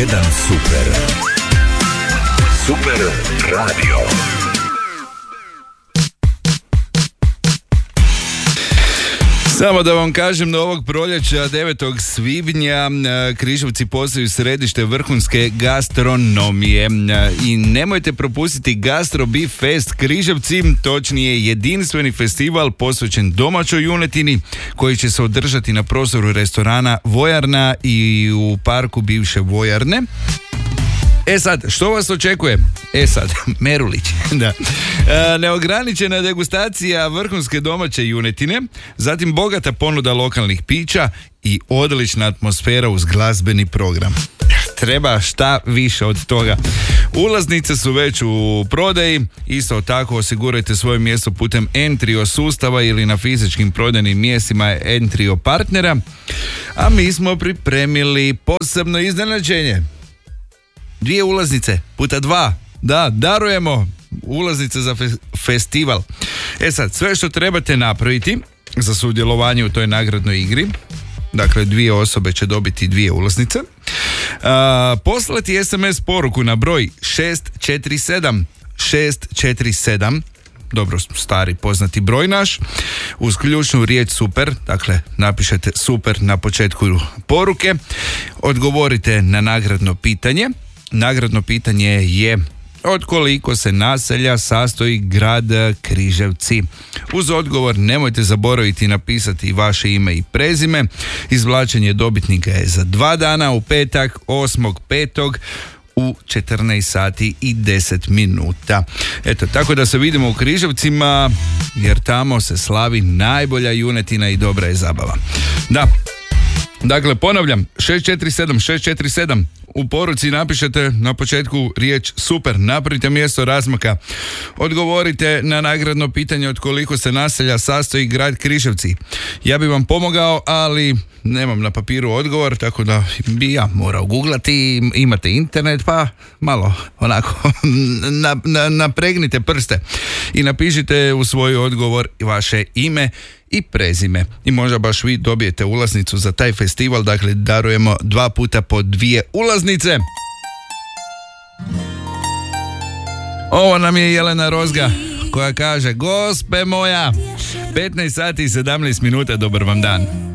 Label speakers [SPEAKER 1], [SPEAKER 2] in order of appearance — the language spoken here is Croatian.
[SPEAKER 1] Super radio.
[SPEAKER 2] Samo da vam kažem, da ovog proljeća 9. svibnja Križevci postaju središte vrhunske gastronomije i nemojte propustiti Gastro Beef Fest Križevci, točnije jedinstveni festival posvećen domaćoj junetini koji će se održati na prostoru restorana Vojarna i u parku bivše vojarne. E sad, što vas očekuje? Merulić, da. Neograničena degustacija vrhunske domaće junetine, zatim bogata ponuda lokalnih pića i odlična atmosfera uz glazbeni program. Treba šta više od toga. Ulaznice su već u prodaji, isto tako osigurajte svoje mjesto putem Entrio sustava ili na fizičkim prodajnim mjestima Entrio partnera, a mi smo pripremili posebno iznenađenje. 2 ulaznice puta 2. Da, darujemo ulaznice za festival. E sad, sve što trebate napraviti za sudjelovanje u toj nagradnoj igri, dakle 2 osobe će dobiti 2 ulaznice, poslati SMS poruku na broj 647, dobro, stari poznati broj naš, uz ključnu riječ super, dakle napišete super na početku poruke, odgovorite na nagradno pitanje. Nagradno pitanje je: od koliko se naselja sastoji grad Križevci? Uz odgovor nemojte zaboraviti napisati vaše ime i prezime. Izvlačenje dobitnika je za 2 dana, u petak 8.5. u 14 sati i 10 minuta. Eto, tako da se vidimo u Križevcima, jer tamo se slavi najbolja junetina i dobra je zabava. Da, dakle ponavljam, 647, u poruci napišete na početku riječ super, napravite mjesto razmaka, odgovorite na nagradno pitanje od koliko se naselja sastoji grad Križevci. Ja bi vam pomogao, ali nemam na papiru odgovor, tako da bi ja morao googlati. Imate internet, pa malo onako napregnite prste i napišite u svoj odgovor vaše ime i prezime. I možda baš vi dobijete ulaznicu za taj festival, dakle darujemo 2 puta po 2 ulaznice. Ovo nam je Jelena Rozga koja kaže: Gospe moja, 15 sati i 17 minuta, dobar vam dan.